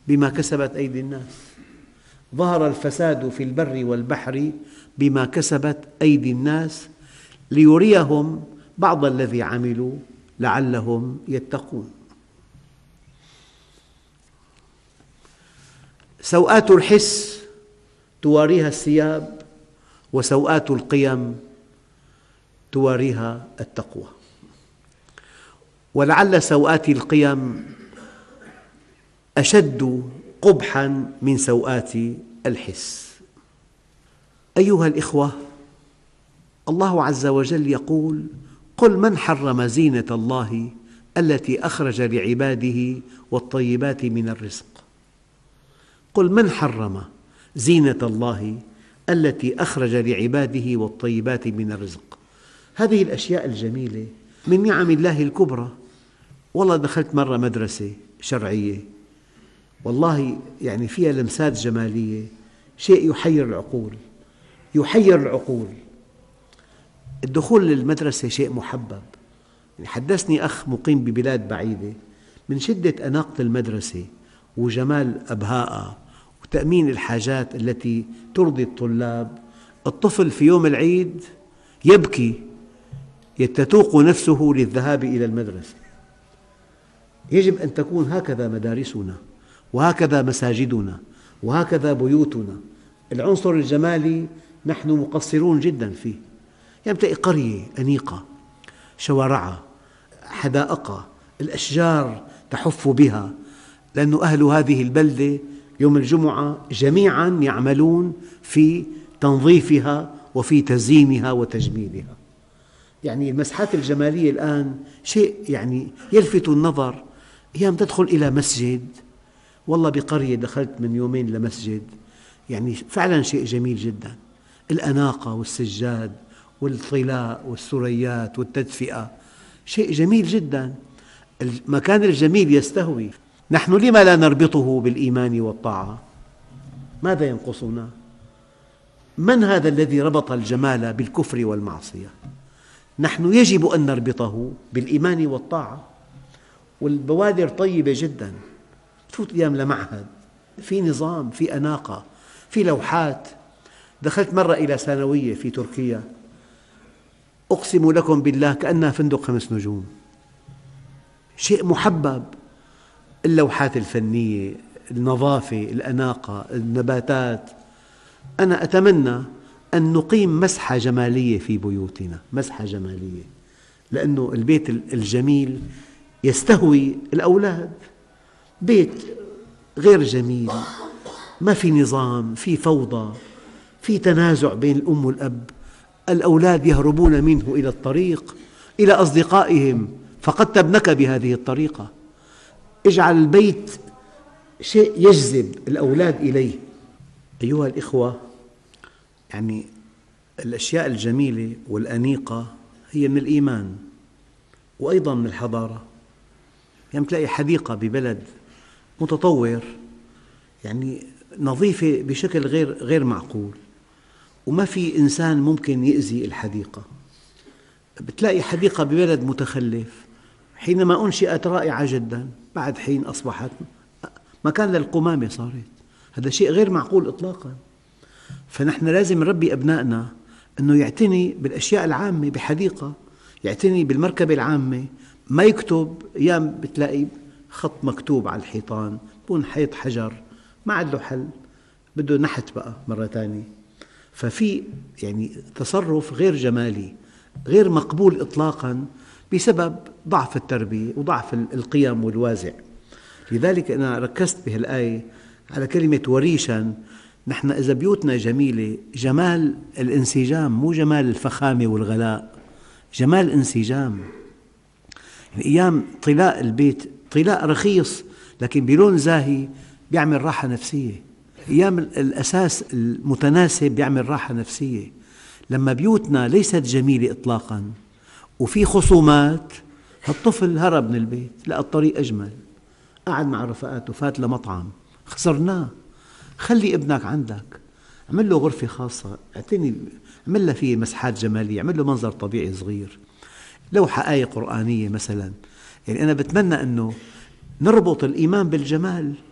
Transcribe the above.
بما كسبت أيدي الناس. ظهر الفساد في البر والبحر بما كسبت أيدي الناس ليريهم بعض الذي عملوا لعلهم يتقون. سوءات الحس تواريها الثياب، وسوءات القيم تواريها التقوى. ولعل سوءات القيم أشد قبحاً من سوءات الحس. أيها الإخوة، الله عز وجل يقول: قل من حرم زينة الله التي أخرج لعباده والطيبات من الرزق. قل من حرم زينة الله التي أخرج لعباده والطيبات من الرزق. هذه الأشياء الجميلة من نعم الله الكبرى. والله دخلت مرة مدرسة شرعية، والله يعني فيها لمسات جمالية، شيء يحير العقول، يحير العقول. الدخول للمدرسة شيء محبب. حدثني أخ مقيم ببلاد بعيدة، من شدة أناقة المدرسة وجمال أبهائها وتأمين الحاجات التي ترضي الطلاب، الطفل في يوم العيد يبكي، تتوق نفسه للذهاب إلى المدرسة. يجب أن تكون هكذا مدارسنا، وهكذا مساجدنا، وهكذا بيوتنا. العنصر الجمالي نحن مقصرون جدا فيه. يعني تلاقي قرية أنيقة، شوارعها، حدائقها، الأشجار تحف بها، لأن أهل هذه البلدة يوم الجمعة جميعاً يعملون في تنظيفها وفي تزيينها وتجميلها. يعني المسحات الجمالية الآن شيء يعني يلفت النظر. أيام تدخل إلى مسجد، والله بقرية دخلت من يومين لمسجد، يعني فعلا شيء جميل جدا. الأناقة والسجاد والطلاء والسريات والتدفئة شيء جميل جدا. المكان الجميل يستهوي. نحن لما لا نربطه بالإيمان والطاعة؟ ماذا ينقصنا؟ من هذا الذي ربط الجمال بالكفر والمعصية؟ نحن يجب أن نربطه بالإيمان والطاعة. والبوادر طيبة جدا، تفوت أيام لمعهد في نظام، في أناقة، في لوحات. دخلت مرة إلى ثانوية في تركيا، أقسم لكم بالله كأنها فندق 5 نجوم، شيء محبب. اللوحات الفنية، النظافة، الأناقة، النباتات. أنا أتمنى أن نقيم مسحة جمالية في بيوتنا، مسحة جمالية، لأن البيت الجميل يستهوي الأولاد. بيت غير جميل، ما في نظام، في فوضى، في تنازع بين الأم والأب، الأولاد يهربون منه إلى الطريق، إلى أصدقائهم، فقدت ابنك بهذه الطريقة. اجعل البيت شيء يجذب الأولاد إليه. أيها الإخوة، يعني الأشياء الجميلة والأنيقة هي من الإيمان وأيضا من الحضارة. يعني تلاقي حديقة ببلد متطور، يعني نظيفة بشكل غير معقول، وما في إنسان ممكن يؤذي الحديقة. بتلاقي حديقة ببلد متخلف، حينما أنشئت رائعة جدا، بعد حين أصبحت مكان للقمامة صارت. هذا شيء غير معقول إطلاقا. فنحن لازم نربي أبنائنا أنه يعتني بالأشياء العامة بحديقة، يعتني بالمركبة العامة، ما يكتب. أيام بتلاقي خط مكتوب على الحيطان، بكون حيط حجر ما عاد له حل، بده نحت بقى مرة ثانية. ففي يعني تصرف غير جمالي، غير مقبول إطلاقا، بسبب ضعف التربية وضعف القيم والوازع. لذلك أنا ركزت بهالآية على كلمة وريشا. نحن إذا بيوتنا جميلة، جمال الانسجام، مو جمال الفخامة والغلاء، جمال الانسجام. يعني أيام طلاء البيت، طلاء رخيص لكن بلون زاهي بيعمل راحة نفسية. أيام الأساس المتناسب بيعمل راحة نفسية. لما بيوتنا ليست جميلة إطلاقا وفي خصومات، هالطفل هرب من البيت، لقى الطريق أجمل، قعد مع رفقاته، فات لمطعم، خسرناه. خلي ابنك عندك، اعمل له غرفة خاصة، اعمل له فيه مسحات جمالية، اعمل له منظر طبيعي صغير، لوحة آية قرآنية مثلا. يعني أنا بتمنى أنه نربط الإيمان بالجمال.